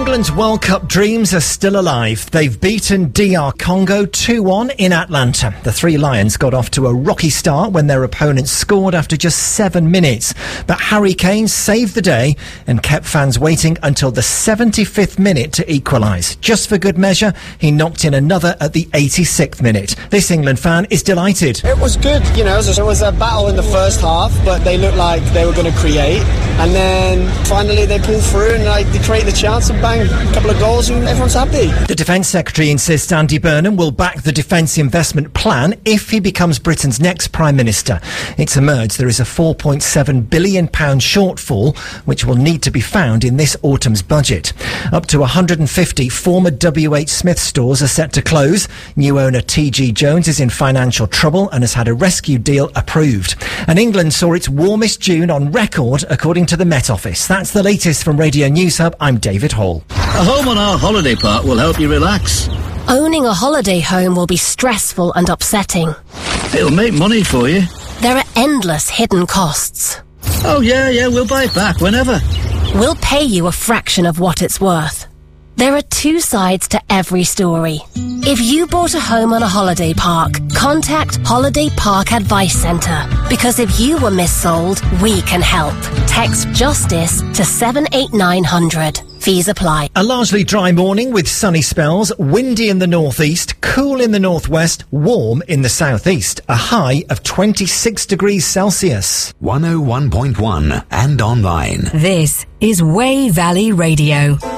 England's World Cup dreams are still alive. They've beaten DR Congo 2-1 in Atlanta. The Three Lions got off to a rocky start when their opponents scored after just 7 minutes. But Harry Kane saved the day and kept fans waiting until the 75th minute to equalise. Just for good measure, he knocked in another at the 86th minute. This England fan is delighted. It was good, you know, it was a battle in the first half, but they looked like they were going to create. And then finally they pulled through and they create the chance and bang, a couple of goals and everyone's happy. The Defence Secretary insists Andy Burnham will back the Defence Investment Plan if he becomes Britain's next Prime Minister. It's emerged there is a £4.7 billion shortfall which will need to be found in this autumn's budget. Up to 150 former WH Smith stores are set to close. New owner TG Jones is in financial trouble and has had a rescue deal approved. And England saw its warmest June on record according to the Met Office. That's the latest from Radio News Hub. I'm David Hall. A home on our holiday park will help you relax. Owning a holiday home will be stressful and upsetting. It'll make money for you. There are endless hidden costs. Oh, yeah, we'll buy it back whenever. We'll pay you a fraction of what it's worth. There are two sides to every story. If you bought a home on a holiday park, contact Holiday Park Advice Centre. Because if you were missold, we can help. Text JUSTICE to 78900. Fees apply. A largely dry morning with sunny spells, windy in the northeast, cool in the northwest, warm in the southeast. A high of 26 degrees Celsius. 101.1 and online. This is Way Valley Radio.